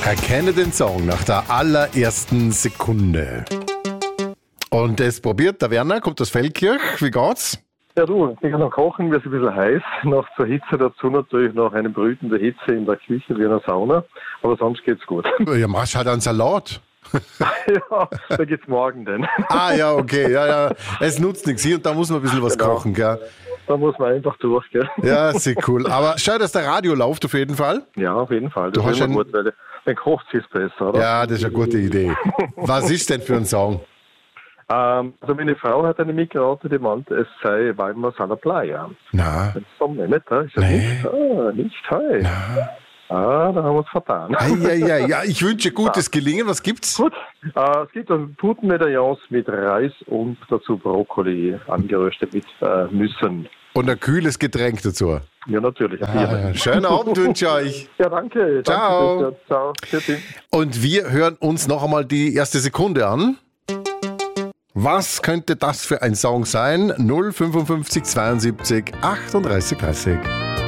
Erkenne den Song nach der allerersten Sekunde. Und es probiert der Werner, kommt aus Feldkirch. Wie geht's? Ja du, ich kann noch kochen, wird ein bisschen heiß. Nach zur Hitze dazu natürlich noch eine brütende Hitze in der Küche wie in einer Sauna. Aber sonst geht's gut. Ja, machst halt einen Salat. Ja, da geht's morgen denn. Ah ja, okay, ja. Es nutzt nichts. Hier und da muss man ein bisschen was kochen, gell? Da muss man einfach durch, gell? Ja, sehr cool. Aber schau, dass der Radio läuft auf jeden Fall. Ja, auf jeden Fall. Das Du ist hast immer gut, weil dann kocht es besser, oder? Ja, das ist eine gute Idee. Was ist denn für ein Song? Also meine Frau hat eine mitgeraten, die meinte, es sei Weimar Sala Playa. Na. Das ist nicht, da ist das nicht heu. Da haben wir es vertan. Ja, ich wünsche gutes Gelingen. Was gibt's? Gut, es gibt dann Putenmedaillons mit Reis und dazu Brokkoli angeröstet mit Nüssen. Und ein kühles Getränk dazu. Ja, natürlich. Schönen Abend wünsche ich euch. Ja, danke. Ciao. Danke, ciao. Tschüssi. Und wir hören uns noch einmal die erste Sekunde an. Was könnte das für ein Song sein? 055 72 38 30.